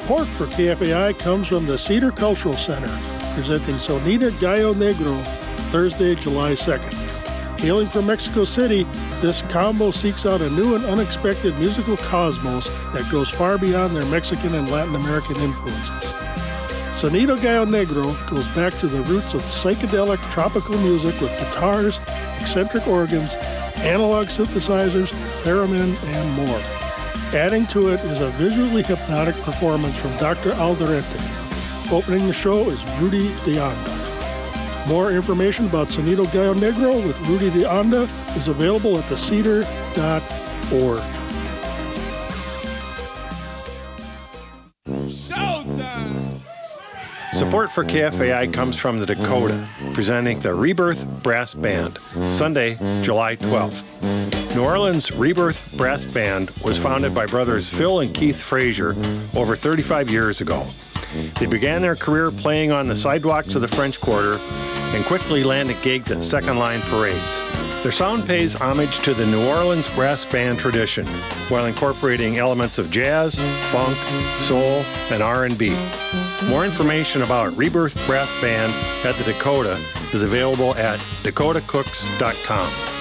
Support for KFAI comes from the Cedar Cultural Center, presenting Sonido Gallo Negro, Thursday, July 2nd. Hailing from Mexico City, this combo seeks out a new and unexpected musical cosmos that goes far beyond their Mexican and Latin American influences. Sonido Gallo Negro goes back to the roots of psychedelic tropical music with guitars, eccentric organs, analog synthesizers, theremin, and more. Adding to it is a visually hypnotic performance from Dr. Alderete. Opening the show is Rudy de Anda. More information about Sonido Gallo Negro with Rudy de Anda is available at thecedar.org. Showtime! Support for KFAI comes from the Dakota, presenting the Rebirth Brass Band, Sunday, July 12th. New Orleans Rebirth Brass Band was founded by brothers Phil and Keith Frazier over 35 years ago. They began their career playing on the sidewalks of the French Quarter and quickly landed gigs at second-line parades. Their sound pays homage to the New Orleans brass band tradition while incorporating elements of jazz, funk, soul, and R&B. More information about Rebirth Brass Band at the Dakota is available at dakotacooks.com.